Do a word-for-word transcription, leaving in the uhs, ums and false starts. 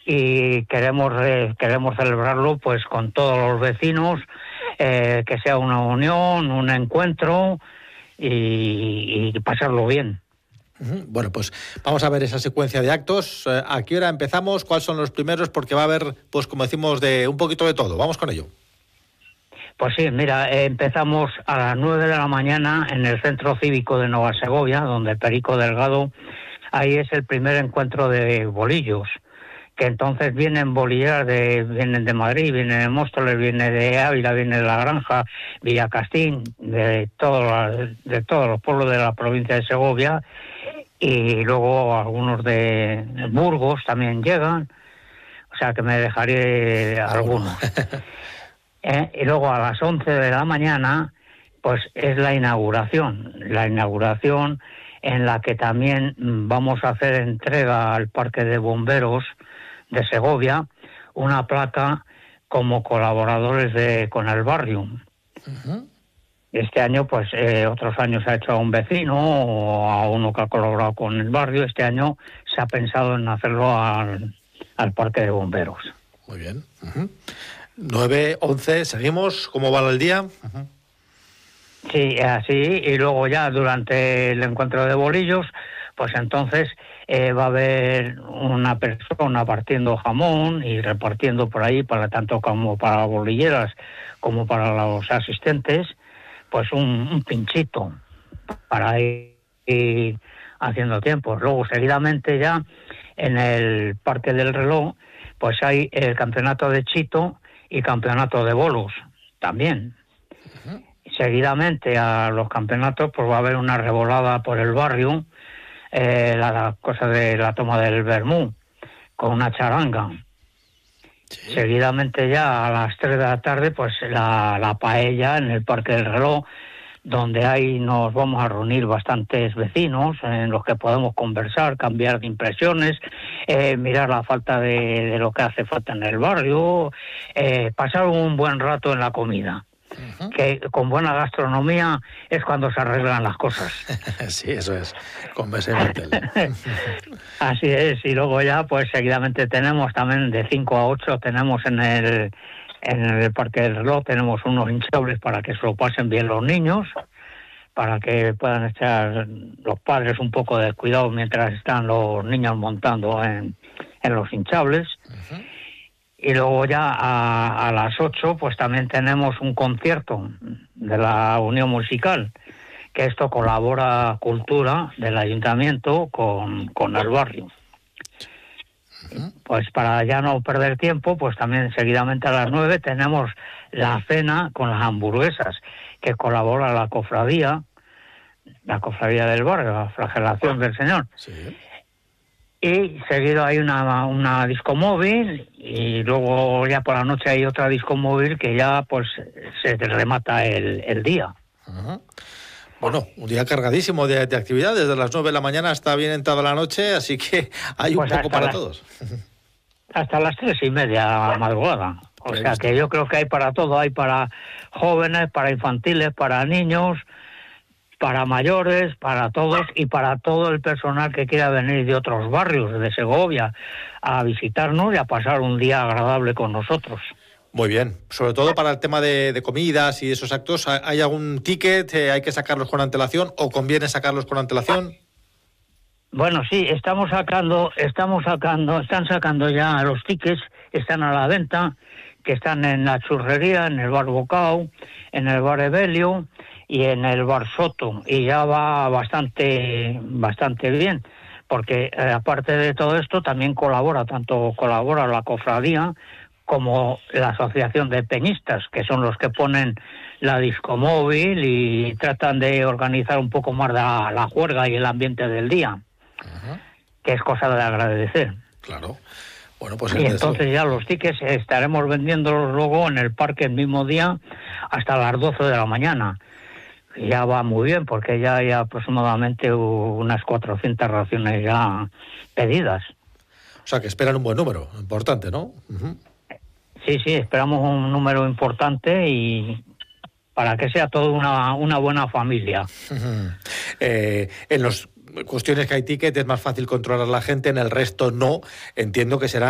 y queremos eh, queremos celebrarlo pues con todos los vecinos, eh, que sea una unión, un encuentro y, y pasarlo bien. Bueno, pues vamos a ver esa secuencia de actos. ¿A qué hora empezamos? ¿Cuáles son los primeros? Porque va a haber, pues como decimos, de un poquito de todo. Vamos con ello. Pues sí, mira, eh, empezamos a las nueve de la mañana en el Centro Cívico de Nueva Segovia, donde Perico Delgado, ahí es el primer encuentro de bolillos, que entonces vienen bolilleras de, vienen de Madrid, vienen de Móstoles, viene de Ávila, viene de La Granja, Villacastín, de, todo, de todos los pueblos de la provincia de Segovia, y luego algunos de Burgos también llegan, o sea que me dejaré algunos. eh, y luego a las once de la mañana, pues es la inauguración, la inauguración en la que también vamos a hacer entrega al Parque de Bomberos de Segovia, una placa como colaboradores de con el barrio. Uh-huh. Este año, pues, eh, otros años se ha hecho a un vecino o a uno que ha colaborado con el barrio. Este año se ha pensado en hacerlo al, al Parque de Bomberos. Muy bien. Uh-huh. nueve, once, ¿seguimos? ¿Cómo va el día? Uh-huh. Sí, así, y luego ya durante el encuentro de bolillos, pues entonces eh, va a haber una persona partiendo jamón y repartiendo por ahí, para tanto como para bolilleras como para los asistentes, pues un, un pinchito para ir, ir haciendo tiempo. Luego, seguidamente ya, en el Parque del Reloj, pues hay el campeonato de chito y campeonato de bolos también. Uh-huh. Seguidamente a los campeonatos, pues va a haber una revolada por el barrio, eh, la, la cosa de la toma del vermú, con una charanga. Sí. Seguidamente ya a las tres de la tarde, pues la, la paella en el Parque del Reloj, donde ahí nos vamos a reunir bastantes vecinos en los que podemos conversar, cambiar de impresiones, eh, mirar la falta de, de lo que hace falta en el barrio, eh, pasar un buen rato en la comida. Uh-huh. Que con buena gastronomía es cuando se arreglan las cosas. Sí, eso es, con base en Así es, y luego ya pues seguidamente tenemos también de cinco a ocho, tenemos en el en el Parque del Reloj, tenemos unos hinchables para que se lo pasen bien los niños, para que puedan echar los padres un poco de cuidado mientras están los niños montando en, en los hinchables. Uh-huh. Y luego ya a, a las ocho, pues también tenemos un concierto de la Unión Musical, que esto colabora Cultura del Ayuntamiento con, con el barrio. Uh-huh. Pues para ya no perder tiempo, pues también seguidamente a las nueve tenemos la cena con las hamburguesas, que colabora la cofradía, la cofradía del barrio, la Flagelación del Señor. Sí. Y seguido hay una, una disco móvil, y luego ya por la noche hay otra disco móvil que ya pues se remata el, el día. Uh-huh. Bueno, un día cargadísimo de, de actividad, desde las nueve de la mañana hasta bien entrada la noche, así que hay pues un poco para las, todos. Hasta las tres y media madrugada. O sea que yo creo que hay para todo, hay para jóvenes, para infantiles, para niños, para mayores, para todos y para todo el personal que quiera venir de otros barrios de Segovia a visitarnos y a pasar un día agradable con nosotros. Muy bien, sobre todo para el tema de, de comidas y esos actos, ¿hay algún ticket? ¿Hay que sacarlos con antelación o conviene sacarlos con antelación? Bueno, sí, estamos sacando, estamos sacando, están sacando ya los tickets, están a la venta, que están en la churrería, en el bar Bocao, en el bar Evelio y en el bar Soto, y ya va bastante bastante bien, porque eh, aparte de todo esto también colabora, tanto colabora la cofradía como la asociación de peñistas, que son los que ponen la disco móvil y tratan de organizar un poco más la, la juerga y el ambiente del día, uh-huh. que es cosa de agradecer. Claro. Bueno, pues y entonces eso. Ya los tickets estaremos vendiéndolos luego en el parque el mismo día hasta las doce de la mañana. Ya va muy bien, porque ya hay aproximadamente unas cuatrocientas raciones ya pedidas. O sea, que esperan un buen número, importante, ¿no? Uh-huh. Sí, sí, esperamos un número importante y para que sea toda una, una buena familia. Uh-huh. Eh, en las cuestiones que hay ticket es más fácil controlar a la gente, en el resto no. Entiendo que será